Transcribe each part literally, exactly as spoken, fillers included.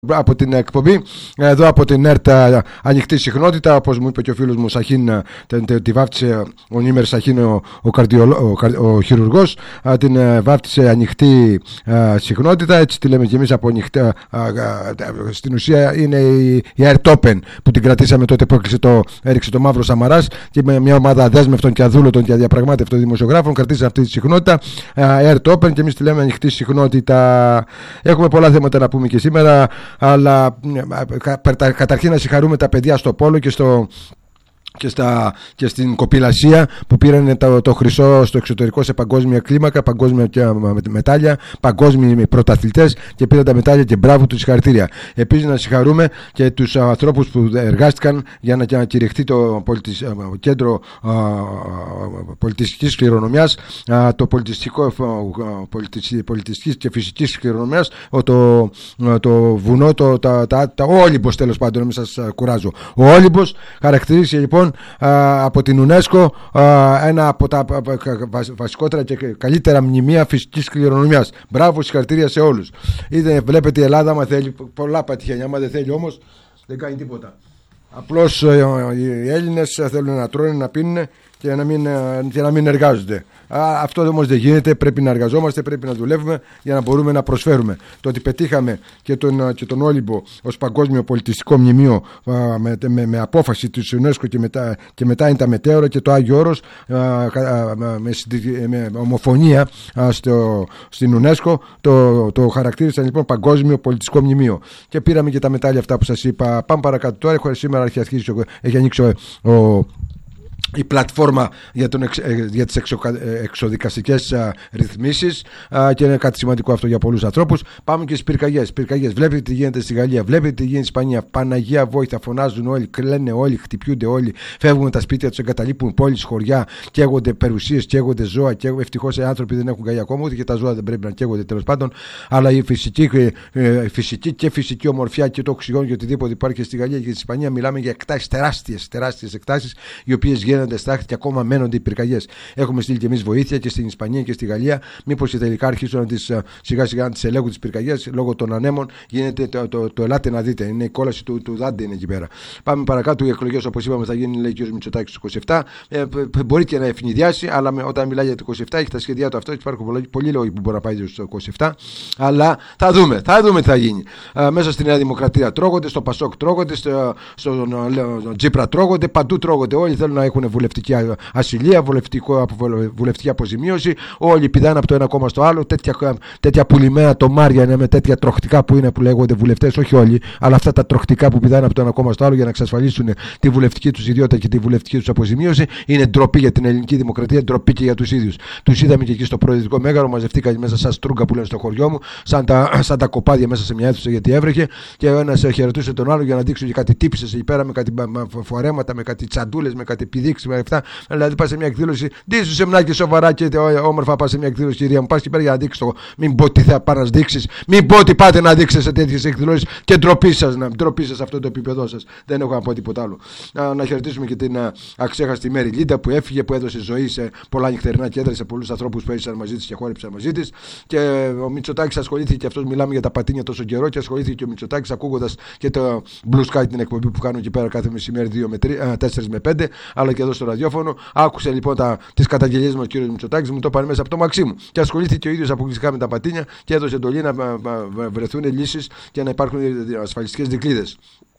Από την εκπομπή, εδώ από την ΕΡΤ Ανοιχτή Συχνότητα, όπως μου είπε και ο φίλος μου Σαχίν, τη βάφτισε ο Νίμερ Σαχίν, ο, ο, καρδιολο, ο, ο χειρουργός, την βάφτισε Ανοιχτή Συχνότητα, έτσι τη λέμε και εμείς από ανοιχτή. Στην ουσία είναι η, η ΕΡΤ Open που την κρατήσαμε τότε που έκλεισε το, έριξε το μαύρο Σαμαράς και με μια ομάδα αδέσμευτων και αδούλωτων και αδιαπραγμάτευτων δημοσιογράφων κρατήσαμε αυτή τη συχνότητα, ΕΡΤ Open, και εμείς τη λέμε Ανοιχτή Συχνότητα. Έχουμε πολλά θέματα να πούμε και σήμερα. Αλλά καταρχήν να συγχαρούμε τα παιδιά στο πόλο και, στο, και, στα, και στην κοπηλασία που πήραν το, το χρυσό στο εξωτερικό σε παγκόσμια κλίμακα, παγκόσμια μετάλλια, παγκόσμιοι πρωταθλητές και πήραν τα μετάλλια και μπράβο τους, συγχαρητήρια. Επίσης να συγχαρούμε και τους ανθρώπους που εργάστηκαν για να, για να κηρυχθεί το πολιτισ, κέντρο α, πολιτιστικής κληρονομιάς, α, το πολιτιστικό πολιτισ, πολιτιστικής και φυσικής κληρονομιάς, το, το βουνό, το, τα, τα, τα, ο Όλυμπος, τέλος πάντων, μην σας κουράζω. Ο Όλυμπος χαρακτηρίζει λοιπόν από την UNESCO ένα από τα βασικότερα και καλύτερα μνημεία φυσικής κληρονομιάς. Μπράβο, συγχαρητήρια σε όλους. Είτε βλέπετε η Ελλάδα, άμα θέλει πολλά πατυχένια, άμα δεν θέλει όμως δεν κάνει τίποτα. Απλώς οι Έλληνες θέλουν να τρώνε, να πίνουν και να μην, και να μην εργάζονται. Α, αυτό όμως δεν γίνεται. Πρέπει να εργαζόμαστε, πρέπει να δουλεύουμε για να μπορούμε να προσφέρουμε. Το ότι πετύχαμε και τον, και τον Όλυμπο ως παγκόσμιο πολιτιστικό μνημείο α, με, με, με απόφαση της UNESCO και μετά, και μετά είναι τα μετέωρα και το Άγιο Όρος α, α, με, με ομοφωνία α, στο, στην UNESCO το, το χαρακτήρισαν λοιπόν παγκόσμιο πολιτιστικό μνημείο. Και πήραμε και τα μετάλλια αυτά που σας είπα. Πάμε παρακάτω τώρα. Έχω, σήμερα έχει, αρχίσει, έχει ανοίξει ο, ο η πλατφόρμα για, τον εξ, για τις εξο, εξοδικαστικές α, ρυθμίσεις α, και είναι κάτι σημαντικό αυτό για πολλούς ανθρώπους. Πάμε και στις πυρκαγιές. πυρκαγιές. Βλέπετε τι γίνεται στη Γαλλία, βλέπετε τι γίνεται στην Ισπανία. Παναγία βόηθα, φωνάζουν όλοι, κλαίνε όλοι, χτυπιούνται όλοι, φεύγουν τα σπίτια τους, εγκαταλείπουν πόλεις, χωριά, καίγονται περιουσίες, καίγονται ζώα. Καίγονται. Ευτυχώς οι άνθρωποι δεν έχουν καεί ακόμα, ούτε και τα ζώα δεν πρέπει να καίγονται, τέλος πάντων. Αλλά η φυσική, η φυσική και φυσική ομορφιά και το οξυγόνο και οτιδήποτε υπάρχει στη Γαλλία και στην Ισπανία, μιλάμε για εκτάσεις, τεράστιες, τεράστιες εκτάσεις, οι οποίες γίνονται στάχτη και ακόμα μένονται οι πυρκαγιές. Έχουμε στείλει και εμείς βοήθεια και στην Ισπανία και στη Γαλλία. Μήπως και τελικά αρχίσουν να τις, σιγά σιγά να τις ελέγχουν τις πυρκαγιές λόγω των ανέμων. Γίνεται το, το, το, το ελάτε να δείτε. Είναι η κόλαση του, του Δάντε είναι εκεί πέρα. Πάμε παρακάτω. Οι εκλογές, όπως είπαμε, θα γίνουν, λέει ο κ. Μητσοτάκης, το είκοσι επτά. Ε, μπορεί και να ευνηδιάσει, αλλά με, όταν μιλάει για το είκοσι επτά έχει τα σχέδιά του αυτό. Υπάρχουν πολλοί, πολλοί λόγοι που μπορεί να πάει στο είκοσι επτά. Αλλά θα δούμε, θα δούμε τι θα γίνει. Ε, μέσα στη Νέα Δημοκρατία τρώγονται, στο Πασόκ τρώγονται, στο, στο, στο Τζίπρα τρώγονται, παντού τρώγονται. Όλοι θέλουν να έχουν βουλευτική ασυλία, βουλευτική αποζημίωση. Όλοι πηδάνε από το ένα κόμμα στο άλλο. Τέτοια, τέτοια πουλημένα τομάρια είναι με τέτοια τροχτικά που είναι που λέγονται βουλευτές. Όχι όλοι, αλλά αυτά τα τροχτικά που πηδάνε από το ένα κόμμα στο άλλο για να εξασφαλίσουν τη βουλευτική τους ιδιότητα και τη βουλευτική τους αποζημίωση. Είναι ντροπή για την ελληνική δημοκρατία, ντροπή και για τους ίδιους. Τους είδαμε και εκεί στο Προεδρικό Μέγαρο. Μαζευτήκαν μέσα σαν στρούγκα που λένε στο χωριό μου, σαν τα, σαν τα κοπάδια μέσα σε μια αίθουσα γιατί έβρεχε. Και ο ένας χαιρετούσε τον άλλο για να δείξουν κάτι τύπησες εκεί πέρα με κάτι φορέματα, με κάτι τσαντούλες, με κάτι πηδήξεις, με αυτά. Δηλαδή πα σε μια εκδήλωση, δείξου σεμνάκι σοβαρά και όμορφα, πα σε μια εκδήλωση, κυρία μου, πα και πέρα για να δείξει το. Μην πω τι θα πά να δείξει, μην πω τι πάτε να δείξετε σε τέτοιες εκδηλώσεις και ντροπή σα, να ντροπή σα αυτό το επίπεδό σα. Δεν έχω να πω τίποτα άλλο. Να, να χαιρετήσουμε και την α, αξέχαστη Μέρη Λίντα που έφυγε, που έδωσε ζωή σε πολλά νυχτερινά κέντρα, σε πολλούς ανθρώπους που έζησαν μαζί τη και χόρεψαν μαζί τη. Και ο Μητσοτάκης ασχολήθηκε και αυτό, μιλάμε για τα πατίνια τόσο καιρό και ασχολήθηκε και ο Μητσοτάκης ακούγοντας και το Blue Sky, την εκπομπή που κάνουν εκεί πέρα κάθε μεσημέρι δύο με τρία, τέσσερα με πέντε, αλλά και εδώ στο ραδιόφωνο. Άκουσε λοιπόν τις καταγγελίες μας ο κ. Μητσοτάκης, μου το πάνε μέσα από το μαξί μου. Και ασχολήθηκε ο ίδιος αποκλειστικά με τα πατίνια και έδωσε εντολή να βρεθούν λύσεις και να υπάρχουν ασφαλιστικές δικλείδες.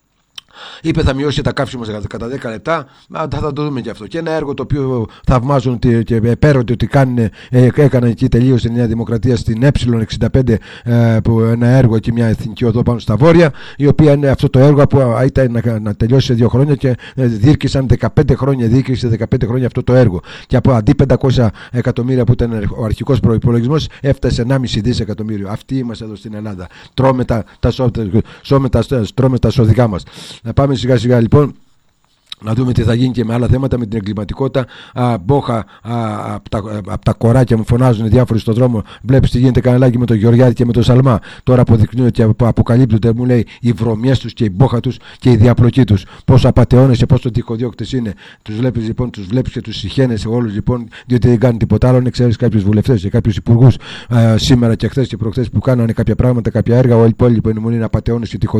Είπε θα μειώσει τα καύσιμα κατά δέκα λεπτά. Θα, θα το δούμε και αυτό. Και ένα έργο το οποίο θαυμάζουν και επέρονται ότι κάνουν, ε, έκαναν εκεί, τελείωσε η Νέα Δημοκρατία στην Ε εξήντα πέντε, ε, που ένα έργο εκεί, μια εθνική οδό πάνω στα βόρεια, η οποία είναι αυτό το έργο που ήταν να, να τελειώσει σε δύο χρόνια και ε, διήρκησαν δεκαπέντε χρόνια, διήρκησε δεκαπέντε χρόνια αυτό το έργο. Και από αντί πεντακόσια εκατομμύρια που ήταν ο αρχικός προϋπολογισμός, έφτασε ενάμιση δισεκατομμύριο. Αυτοί είμαστε εδώ στην Ελλάδα. Τρώμε τα, τα, σώμε τα, τρώμε τα σώδικά μας. Να πάμε σιγά σιγά λοιπόν να δούμε τι θα γίνει και με άλλα θέματα, με την εγκληματικότητα. Α, μπόχα από τα, απ τα κοράκια μου φωνάζουν διάφοροι στον δρόμο. Βλέπεις τι γίνεται καναλάκι με τον Γεωργιάδη και με τον Σαλμά. Τώρα αποδεικνύονται και αποκαλύπτονται, μου λέει, οι βρωμιές τους και η μπόχα τους και η διαπλοκή τους. Πόσο απατεώνες και πόσο τυχοδιώκτες είναι. Τους βλέπεις λοιπόν, τους βλέπεις και τους συχαίνεσαι όλους λοιπόν, διότι δεν κάνουν τίποτα άλλο. Ξέρεις κάποιους βουλευτές και κάποιους υπουργούς σήμερα και χθες και προχθές που κάνανε κάποια πράγματα, κάποια έργα. Όλοι οι υπόλοιποι είναι απατεώνες και τυχοδιώκτες.